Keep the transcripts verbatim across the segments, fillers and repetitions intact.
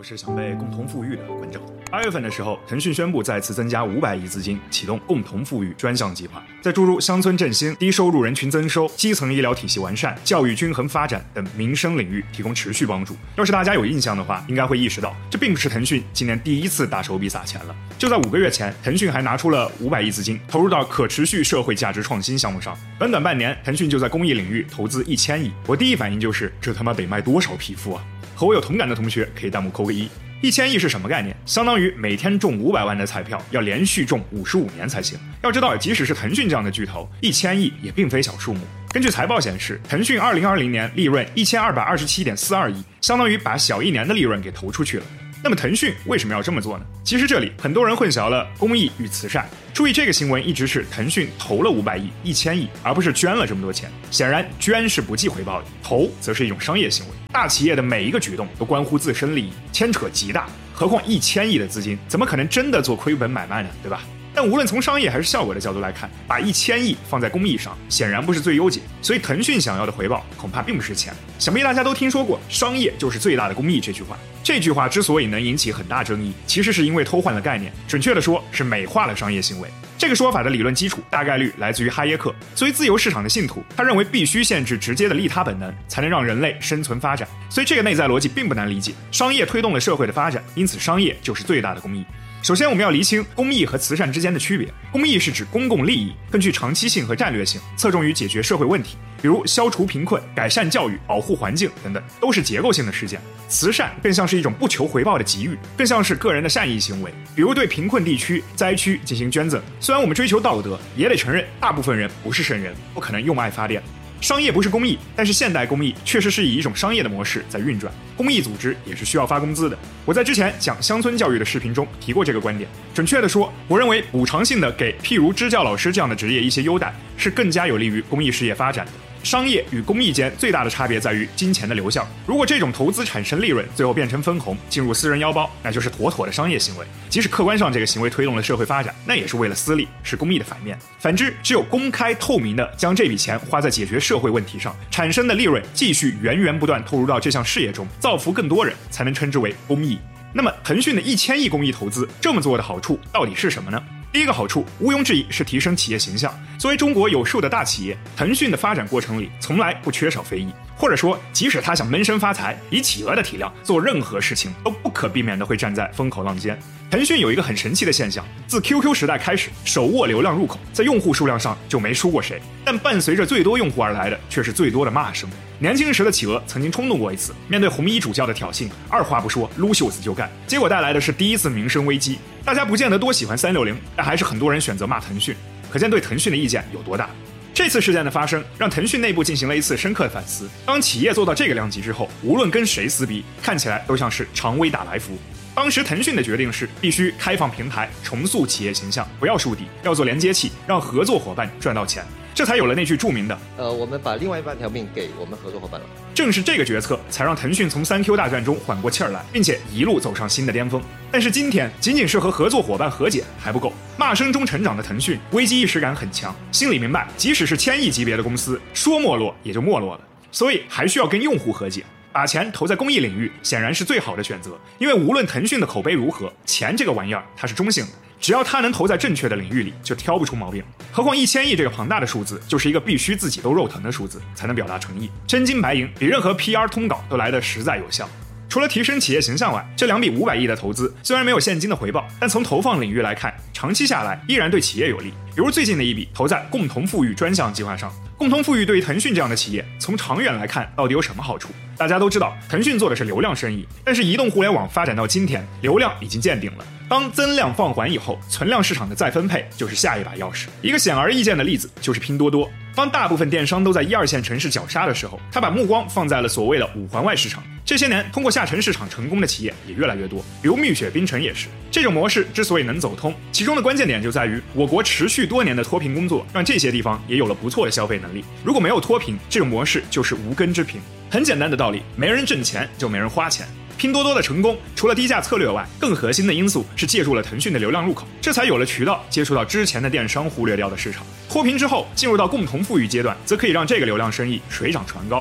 我是想被共同富裕的观众。八月份的时候，腾讯宣布再次增加五百亿资金，启动共同富裕专项计划，在注入乡村振兴、低收入人群增收、基层医疗体系完善、教育均衡发展等民生领域提供持续帮助。要是大家有印象的话，应该会意识到，这并不是腾讯今年第一次大手笔撒钱了。就在五个月前，腾讯还拿出了五百亿资金，投入到可持续社会价值创新项目上。短短半年，腾讯就在公益领域投资一千亿。我第一反应就是，这他妈得卖多少皮肤啊！和我有同感的同学可以弹幕扣个一。一千亿是什么概念？相当于每天中五百万的彩票，要连续中五十五年才行。要知道，即使是腾讯这样的巨头，一千亿也并非小数目。根据财报显示，腾讯二零二零年利润一千二百二十七点四二亿，相当于把小一年的利润给投出去了。那么腾讯为什么要这么做呢？其实这里很多人混淆了公益与慈善。注意，这个新闻一直是腾讯投了五百亿、一千亿，而不是捐了这么多钱。显然，捐是不计回报的，投则是一种商业行为。大企业的每一个举动都关乎自身利益，牵扯极大。何况一千亿的资金，怎么可能真的做亏本买卖呢？对吧？但无论从商业还是效果的角度来看，把一千亿放在公益上，显然不是最优解。所以腾讯想要的回报，恐怕并不是钱。想必大家都听说过“商业就是最大的公益”这句话。这句话之所以能引起很大争议，其实是因为偷换了概念，准确的说是美化了商业行为。这个说法的理论基础大概率来自于哈耶克。作为自由市场的信徒，他认为必须限制直接的利他本能，才能让人类生存发展。所以这个内在逻辑并不难理解。商业推动了社会的发展，因此商业就是最大的公益。首先，我们要厘清公益和慈善之间的区别。公益是指公共利益，更具长期性和战略性，侧重于解决社会问题，比如消除贫困、改善教育、保护环境等等，都是结构性的事件。慈善更像是一种不求回报的给予，更像是个人的善意行为，比如对贫困地区、灾区进行捐赠。虽然我们追求道德，也得承认大部分人不是圣人，不可能用爱发电。商业不是公益，但是现代公益确实是以一种商业的模式在运转。公益组织也是需要发工资的。我在之前讲乡村教育的视频中提过这个观点。准确的说，我认为补偿性的给譬如支教老师这样的职业一些优待，是更加有利于公益事业发展的。商业与公益间最大的差别在于金钱的流向。如果这种投资产生利润，最后变成分红进入私人腰包，那就是妥妥的商业行为。即使客观上这个行为推动了社会发展，那也是为了私利，是公益的反面。反之，只有公开透明的将这笔钱花在解决社会问题上，产生的利润继续源源不断投入到这项事业中，造福更多人，才能称之为公益。那么腾讯的一千亿公益投资这么做的好处到底是什么呢？第一个好处，毋庸置疑是提升企业形象。作为中国有数的大企业，腾讯的发展过程里从来不缺少非议，或者说，即使他想闷声发财，以企鹅的体量做任何事情，都不可避免的会站在风口浪尖。腾讯有一个很神奇的现象，自 Q Q 时代开始，手握流量入口，在用户数量上就没输过谁，但伴随着最多用户而来的却是最多的骂声。年轻时的企鹅曾经冲动过一次，面对红衣主教的挑衅，二话不说撸袖子就干，结果带来的是第一次民生危机。大家不见得多喜欢三六零，但还是很多人选择骂腾讯，可见对腾讯的意见有多大。这次事件的发生，让腾讯内部进行了一次深刻的反思。当企业做到这个量级之后，无论跟谁撕逼，看起来都像是常威打来福。当时腾讯的决定是必须开放平台，重塑企业形象，不要树敌，要做连接器，让合作伙伴赚到钱。这才有了那句著名的呃，我们把另外半条命给我们合作伙伴了。 正是这个决策才让腾讯从三 Q 大战中缓过气儿来，并且一路走上新的巅峰。但是今天仅仅是和合作伙伴和解还不够，骂声中成长的腾讯危机意识感很强，心里明白即使是千亿级别的公司，说没落也就没落了，所以还需要跟用户和解。把钱投在公益领域显然是最好的选择，因为无论腾讯的口碑如何，钱这个玩意儿它是中性的，只要它能投在正确的领域里，就挑不出毛病。何况一千亿这个庞大的数字，就是一个必须自己都肉疼的数字，才能表达诚意。真金白银比任何 P R 通稿都来得实在有效。除了提升企业形象外，这两笔五百亿的投资虽然没有现金的回报，但从投放领域来看，长期下来依然对企业有利。比如最近的一笔投在共同富裕专项计划上。共同富裕对于腾讯这样的企业，从长远来看到底有什么好处？大家都知道，腾讯做的是流量生意，但是移动互联网发展到今天，流量已经见顶了。当增量放缓以后，存量市场的再分配就是下一把钥匙。一个显而易见的例子就是拼多多。当大部分电商都在一二线城市绞杀的时候，他把目光放在了所谓的五环外市场。这些年，通过下沉市场成功的企业也越来越多，比如蜜雪冰城也是。这种模式之所以能走通，其中的关键点就在于我国持续多年的脱贫工作，让这些地方也有了不错的消费能力。如果没有脱贫，这种模式就是无根之贫。很简单的道理，没人挣钱就没人花钱。拼多多的成功，除了低价策略外，更核心的因素是借助了腾讯的流量入口，这才有了渠道接触到之前的电商忽略掉的市场。脱贫之后，进入到共同富裕阶段，则可以让这个流量生意水涨船高。K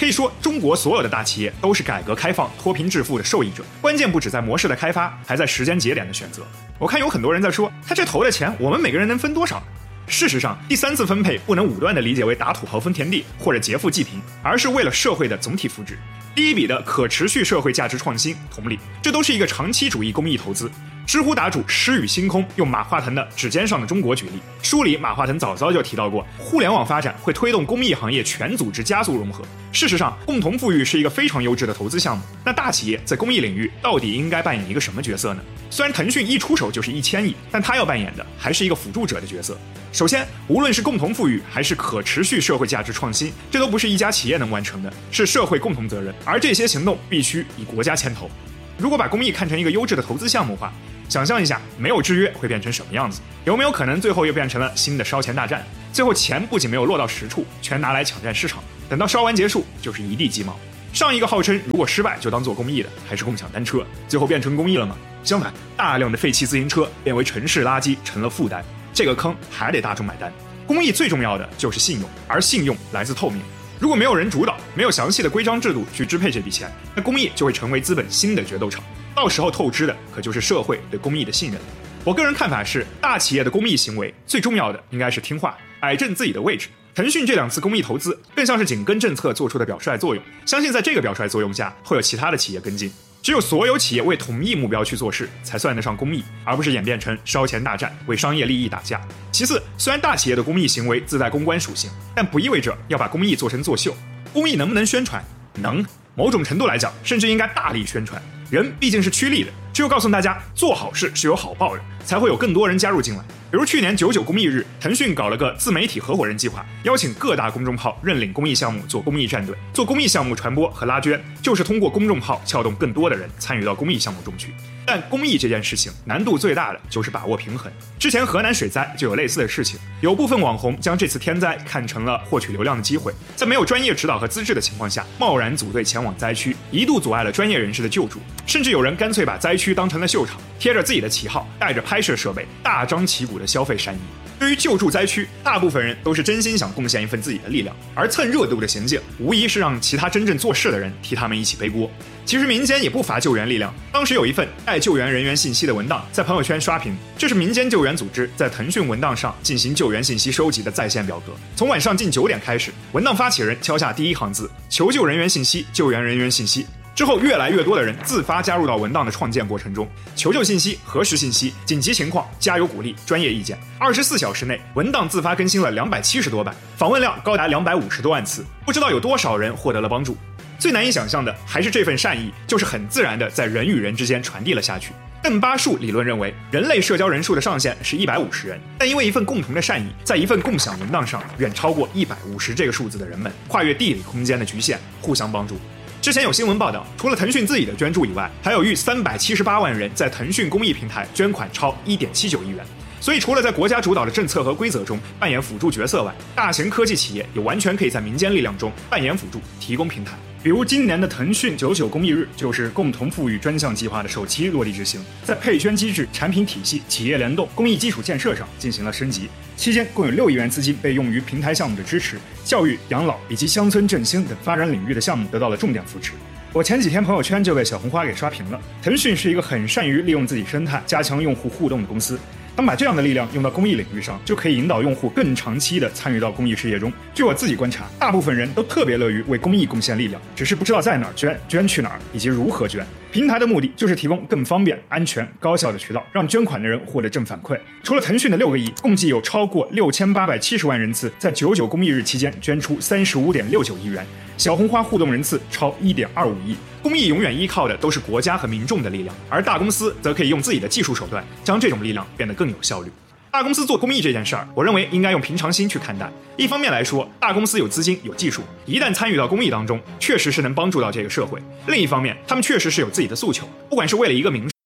以说，中国所有的大企业都是改革开放脱贫致富的受益者。关键不只在模式的开发，还在时间节点的选择。我看有很多人在说，他这投的钱，我们每个人能分多少？事实上，第三次分配不能武断地理解为打土豪分田地或者劫富济贫，而是为了社会的总体福祉。第一笔的可持续社会价值创新，同理，这都是一个长期主义公益投资。知乎答主诗与星空用马化腾的《指尖上的中国》举例，书里马化腾早早就提到过，互联网发展会推动公益行业全组织加速融合。事实上，共同富裕是一个非常优质的投资项目。那大企业在公益领域到底应该扮演一个什么角色呢？虽然腾讯一出手就是一千亿，但他要扮演的还是一个辅助者的角色。首先，无论是共同富裕还是可持续社会价值创新，这都不是一家企业能完成的，是社会共同责任。而这些行动必须以国家牵头。如果把公益看成一个优质的投资项目的话，想象一下，没有制约会变成什么样子？有没有可能最后又变成了新的烧钱大战？最后钱不仅没有落到实处，全拿来抢占市场，等到烧完结束就是一地鸡毛。上一个号称如果失败就当做公益的，还是共享单车，最后变成公益了吗？相反，大量的废弃自行车变为城市垃圾，成了负担。这个坑还得大众买单。公益最重要的就是信用，而信用来自透明。如果没有人主导，没有详细的规章制度去支配这笔钱，那公益就会成为资本新的决斗场。到时候透支的可就是社会对公益的信任。我个人看法是，大企业的公益行为最重要的应该是听话，摆正自己的位置。腾讯这两次公益投资更像是紧跟政策做出的表率作用，相信在这个表率作用下，会有其他的企业跟进。只有所有企业为统一目标去做事，才算得上公益，而不是演变成烧钱大战，为商业利益打架。其次，虽然大企业的公益行为自带公关属性，但不意味着要把公益做成作秀。公益能不能宣传？能，某种程度来讲，甚至应该大力宣传。人毕竟是趋利的，只有告诉大家做好事是有好报的，才会有更多人加入进来。比如去年九九公益日，腾讯搞了个自媒体合伙人计划，邀请各大公众号认领公益项目做公益战队，做公益项目传播和拉捐，就是通过公众号撬动更多的人参与到公益项目中去。但公益这件事情难度最大的就是把握平衡。之前河南水灾就有类似的事情，有部分网红将这次天灾看成了获取流量的机会，在没有专业指导和资质的情况下，贸然组队前往灾区，一度阻碍了专业人士的救助，甚至有人干脆把灾区当成了秀场，贴着自己的旗号，带着拍摄设备，大张旗鼓的消费善意。对于救助灾区，大部分人都是真心想贡献一份自己的力量，而蹭热度的行径，无疑是让其他真正做事的人替他们一起背锅。其实民间也不乏救援力量，当时有一份带救援人员信息的文档在朋友圈刷屏，这是民间救援组织在腾讯文档上进行救援信息收集的在线表格。从晚上近九点开始，文档发起人敲下第一行字：求救人员信息，救援人员信息。之后，越来越多的人自发加入到文档的创建过程中，求救信息、核实信息、紧急情况、加油鼓励、专业意见。二十四小时内，文档自发更新了两百七十多版，访问量高达两百五十多万次，不知道有多少人获得了帮助。最难以想象的还是这份善意，就是很自然的在人与人之间传递了下去。邓巴数理论认为，人类社交人数的上限是一百五十人，但因为一份共同的善意，在一份共享文档上，远超过一百五十这个数字的人们，跨越地理空间的局限，互相帮助。之前有新闻报道，除了腾讯自己的捐助以外，还有逾三百七十八万人在腾讯公益平台捐款超 一点七九亿元。所以除了在国家主导的政策和规则中扮演辅助角色外，大型科技企业也完全可以在民间力量中扮演辅助，提供平台。比如今年的腾讯九九公益日就是共同富裕专项计划的首期落地执行，在配捐机制、产品体系、企业联动、公益基础建设上进行了升级。期间共有六亿元资金被用于平台项目的支持，教育、养老以及乡村振兴等发展领域的项目得到了重点扶持。我前几天朋友圈就被小红花给刷屏了。腾讯是一个很善于利用自己生态加强用户互动的公司，当把这样的力量用到公益领域上，就可以引导用户更长期的参与到公益事业中。据我自己观察，大部分人都特别乐于为公益贡献力量，只是不知道在哪儿捐、捐去哪儿以及如何捐。平台的目的就是提供更方便、安全、高效的渠道，让捐款的人获得正反馈。除了腾讯的六个亿，共计有超过六千八百七十万人次在九九公益日期间捐出三十五点六九亿元，小红花互动人次超一点二五亿。公益永远依靠的都是国家和民众的力量，而大公司则可以用自己的技术手段将这种力量变得更有效率。大公司做公益这件事儿，我认为应该用平常心去看待。一方面来说，大公司有资金有技术，一旦参与到公益当中，确实是能帮助到这个社会。另一方面，他们确实是有自己的诉求，不管是为了一个名